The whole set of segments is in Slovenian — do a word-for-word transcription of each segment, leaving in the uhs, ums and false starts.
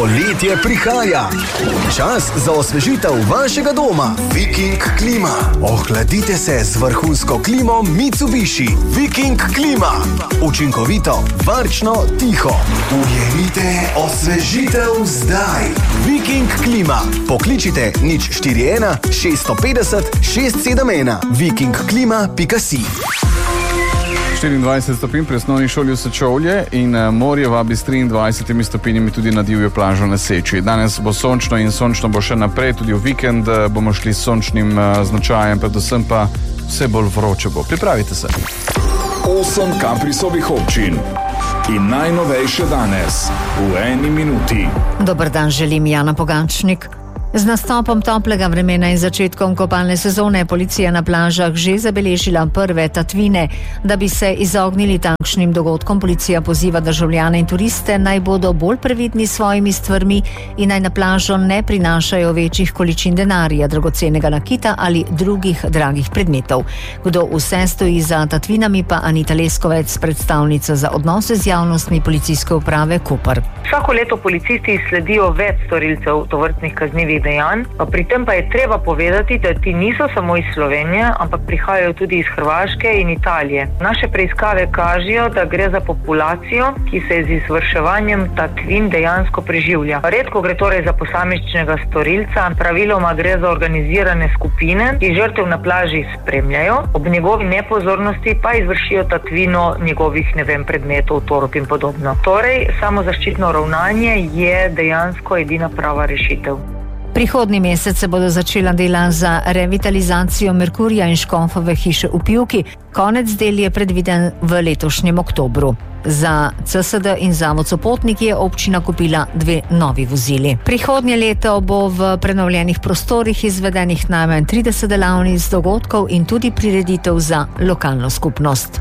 Poletje prihaja. Čas za osvežitev vašega doma. Viking klima. Ohladite se z vrhunsko klimo Mitsubishi. Viking klima. Učinkovito, varčno, tiho. Ujemite osvežitev zdaj. Viking klima. Pokličite nič štiri ena šest pet nula šest sedem ena. viking klima pika si. štiriindvajset stopinj pri osnovni šoli v Sečovlje in morje vabi s triindvajsetimi stopinjami tudi na divjo plažo na Seči. Danes bo sončno in sončno bo še naprej, tudi v vikend bomo šli s sončnim značajem, predvsem pa vse bolj vroče bo. Pripravite se. Osem Kaprisovih občin in najnovejše danes v eni minuti. Dober dan, želim Jana Pogačnik. Z nastopom toplega vremena in začetkom kopalne sezone je policija na plažah že zabeležila prve tatvine. Da bi se izognili takšnim dogodkom, policija poziva državljane in turiste, naj bodo bolj previdni s svojimi stvarmi in naj na plažo ne prinašajo večjih količin denarja, dragocenega nakita ali drugih dragih predmetov. Kdo vse stoji za tatvinami, pa Anita Leskovec, predstavnica za odnose z javnostmi policijske uprave Koper. Vsako leto policisti sledijo več storilcev tovrstnih kaznivih dejanj. Pri tem pa je treba povedati, da ti niso samo iz Slovenije, ampak prihajajo tudi iz Hrvaške in Italije. Naše preiskave kažejo, da gre za populacijo, ki se z izvrševanjem tatvin dejansko preživlja. Redko gre torej za posamičnega storilca, praviloma gre za organizirane skupine, ki žrtev na plaži spremljajo, ob njegovi nepozornosti pa izvršijo tatvino njegovih, ne vem, predmetov, torb in podobno. Torej, samozaščitno ravnanje je dejansko edina prava rešitev. Prihodnji mesec se bodo začela dela za revitalizacijo Merkurja in Škofove hiše v Pivki. Konec del je predviden v letošnjem oktobru. Za C S D in Zavod Sopotnik je občina kupila dve novi vozili. Prihodnje leto bo v prenovljenih prostorih izvedenih najmanj trideset delavnic, dogodkov in tudi prireditev za lokalno skupnost.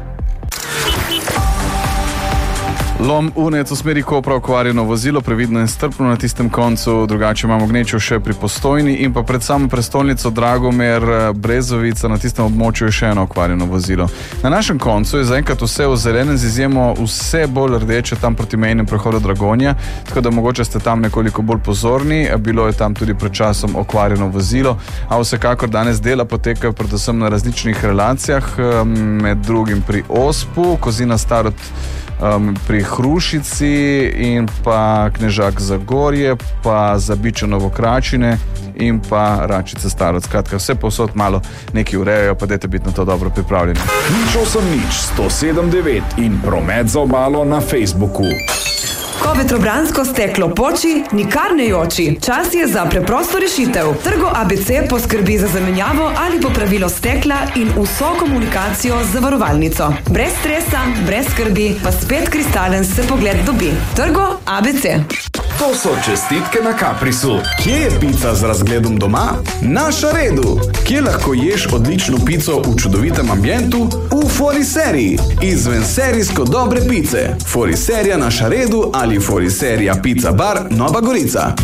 Lom Unec v smeri Kopra, okvarjeno vozilo, previdno in strpno na tistem koncu, drugače imamo gnečo še pri Postojni in pa pred samo prestolnico Dragomer Brezovica, na tistem območju je še eno okvarjeno vozilo. Na našem koncu je zaenkrat vse ozelenem, z izjemo vse bolj rdeče tam proti mejnem prehodu Dragonja, tako da mogoče ste tam nekoliko bolj pozorni, bilo je tam tudi pred časom okvarjeno vozilo, a vsekakor danes dela potekajo predvsem na različnih relacijah, med drugim pri Ospu, Kozina Starod Um, pri Hrušici in pa Knežak Zagorje, pa Zabiče Novokračine in pa Račice Starod. Skratka, vse povsod malo neki urejajo, pa dajte biti na to dobro pripravljeni. Nič osem nič, sto sedem devet in promet za obalo na Facebooku. Ko vetrobransko steklo poči, nikar ne joči. Čas je za preprosto rešitev. Trgo A B C poskrbi za zamenjavo ali popravilo stekla in vso komunikacijo z zavarovalnico. Brez stresa, brez skrbi, pa spet kristalen se pogled dobi. Trgo A B C. To so čestitke na Kaprisu. Kje je pica z razgledom doma? Na Šaredu. Kje lahko ješ odlično pico v čudovitem ambientu? V Foriseriji. Izven serijsko dobre pice. Foriserija na Šaredu ali Foriserija Pizza Bar Nova Gorica.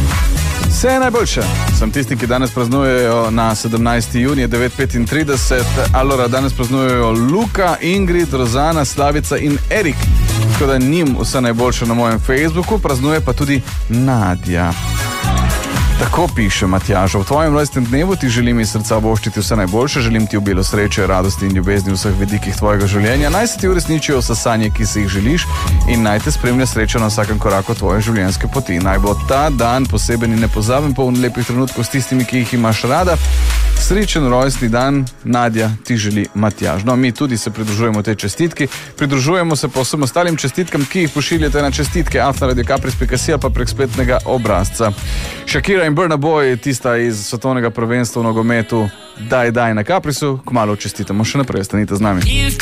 Vse najboljše. Sem tisti, ki danes praznujejo na sedemnajsti junij devet petintrideset. Alora, danes praznujejo Luka, Ingrid, Rozana, Slavica in Erik. Tako da njim vse najboljše na mojem Facebooku, praznuje pa tudi Nadja. Tako piše Matjaža: v tvojem rojstnem dnevu ti želim iz srca voščiti vse najboljše, želim ti obilo sreče, radosti in ljubezni v vseh vidikih tvojega življenja, naj se ti uresničijo vse sanje, ki si jih želiš in naj te spremlja sreča na vsakem koraku tvoje življenjske poti. Naj bo ta dan poseben in nepozaben, poln lepih trenutkov s tistimi, ki jih imaš rada. Srečen rojstni dan, Nadja, ti želi Matjaž. No, mi tudi se pridružujemo tej čestitki, pridružujemo se pa vsem ostalim čestitkam, ki jih pošiljate na čestitke afna radio kapris pika si ali pa prek spletnega obrazca. Shakira in Burna Boy, tista iz svetovnega prvenstva v nogometu, daj, daj na Kaprisu, kmalu čestitamo še naprej, ostanite z nami.